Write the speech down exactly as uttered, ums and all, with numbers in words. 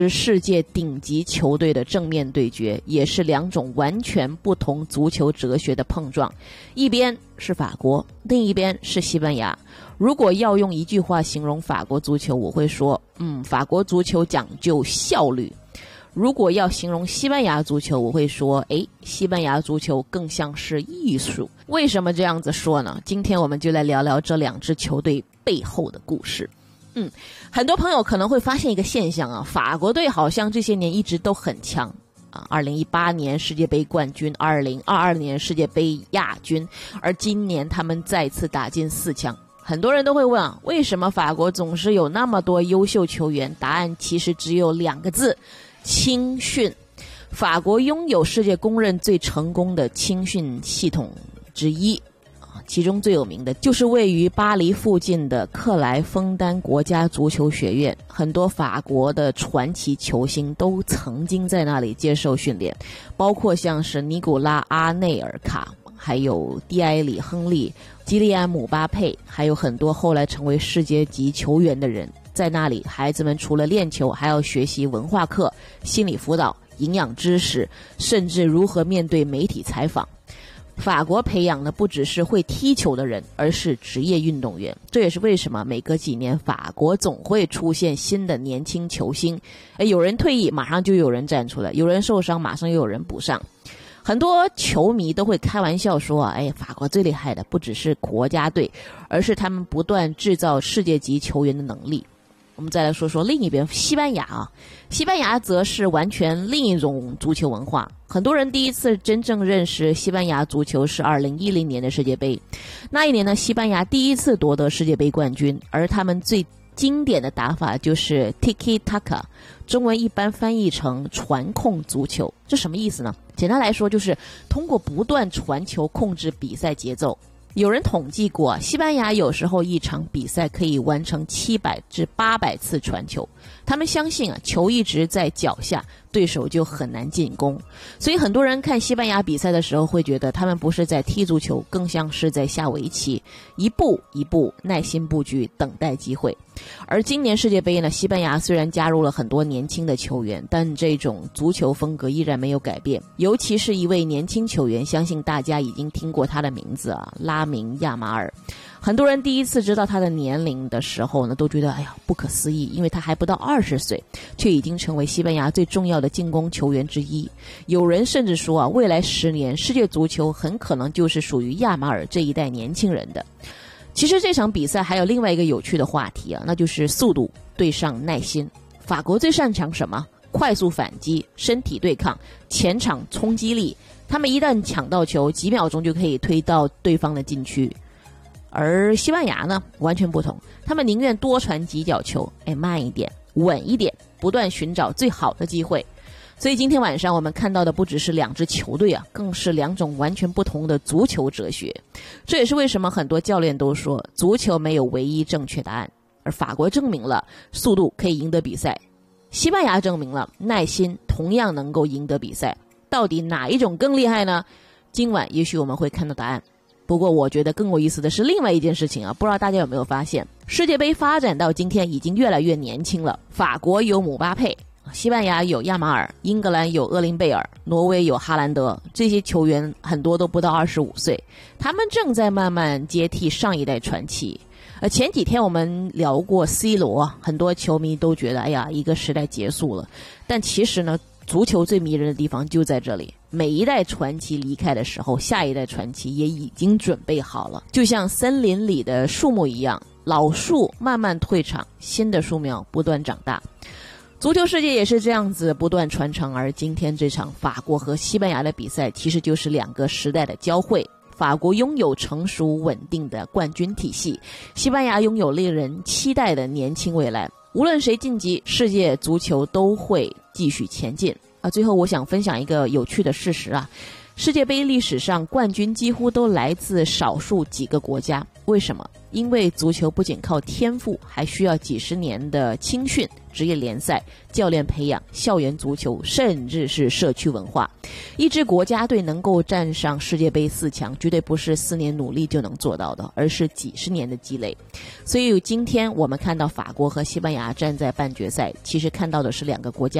是世界顶级球队的正面对决，也是两种完全不同足球哲学的碰撞。一边是法国，另一边是西班牙。如果要用一句话形容法国足球，我会说，嗯，法国足球讲究效率。如果要形容西班牙足球，我会说，诶，西班牙足球更像是艺术。为什么这样子说呢？今天我们就来聊聊这两支球队背后的故事。嗯，很多朋友可能会发现一个现象啊，法国队好像这些年一直都很强啊，二零一八年世界杯冠军，二零二二年世界杯亚军，而今年他们再次打进四强。很多人都会问啊，为什么法国总是有那么多优秀球员？答案其实只有两个字：青训。法国拥有世界公认最成功的青训系统之一。其中最有名的就是位于巴黎附近的克莱枫丹国家足球学院，很多法国的传奇球星都曾经在那里接受训练，包括像是尼古拉·阿内尔卡，还有蒂埃里·亨利、基利安·姆巴佩，还有很多后来成为世界级球员的人。在那里，孩子们除了练球，还要学习文化课、心理辅导、营养知识，甚至如何面对媒体采访。法国培养的不只是会踢球的人，而是职业运动员。这也是为什么每隔几年法国总会出现新的年轻球星。诶，有人退役，马上就有人站出来；有人受伤，马上又有人补上。很多球迷都会开玩笑说啊，哎，法国最厉害的不只是国家队，而是他们不断制造世界级球员的能力。我们再来说说另一边，西班牙啊，西班牙则是完全另一种足球文化。很多人第一次真正认识西班牙足球是二零一零年的世界杯。那一年呢，西班牙第一次夺得世界杯冠军，而他们最经典的打法就是 Tiki Taka， 中文一般翻译成传控足球。这什么意思呢？简单来说，就是通过不断传球控制比赛节奏。有人统计过，西班牙有时候一场比赛可以完成七百至八百次传球。他们相信啊，球一直在脚下，对手就很难进攻。所以很多人看西班牙比赛的时候会觉得他们不是在踢足球，更像是在下围棋，一步一步耐心布局，等待机会。而今年世界杯呢，西班牙虽然加入了很多年轻的球员，但这种足球风格依然没有改变。尤其是一位年轻球员，相信大家已经听过他的名字啊，拉明亚马尔。很多人第一次知道他的年龄的时候呢，都觉得哎呀不可思议，因为他还不到二十岁，却已经成为西班牙最重要的进攻球员之一。有人甚至说啊，未来十年世界足球很可能就是属于亚马尔这一代年轻人的。其实这场比赛还有另外一个有趣的话题啊，那就是速度对上耐心。法国最擅长什么？快速反击、身体对抗、前场冲击力。他们一旦抢到球，几秒钟就可以推到对方的禁区。而西班牙呢，完全不同，他们宁愿多传几脚球，哎，慢一点，稳一点，不断寻找最好的机会。所以今天晚上我们看到的不只是两支球队啊，更是两种完全不同的足球哲学。这也是为什么很多教练都说，足球没有唯一正确答案。而法国证明了速度可以赢得比赛，西班牙证明了耐心同样能够赢得比赛。到底哪一种更厉害呢？今晚也许我们会看到答案。不过我觉得更有意思的是另外一件事情啊，不知道大家有没有发现，世界杯发展到今天已经越来越年轻了。法国有姆巴佩，西班牙有亚马尔，英格兰有厄林贝尔，挪威有哈兰德，这些球员很多都不到二十五岁，他们正在慢慢接替上一代传奇。呃，前几天我们聊过 C 罗，很多球迷都觉得哎呀，一个时代结束了。但其实呢，足球最迷人的地方就在这里，每一代传奇离开的时候，下一代传奇也已经准备好了，就像森林里的树木一样，老树慢慢退场，新的树苗不断长大。足球世界也是这样子不断传承，而今天这场法国和西班牙的比赛其实就是两个时代的交汇。法国拥有成熟稳定的冠军体系，西班牙拥有令人期待的年轻未来。无论谁晋级，世界足球都会继续前进啊！最后我想分享一个有趣的事实啊，世界杯历史上冠军几乎都来自少数几个国家。为什么？因为足球不仅靠天赋，还需要几十年的青训、 职业联赛、教练培养、校园足球，甚至是社区文化。一支国家队能够站上世界杯四强，绝对不是四年努力就能做到的，而是几十年的积累。所以今天我们看到法国和西班牙站在半决赛，其实看到的是两个国家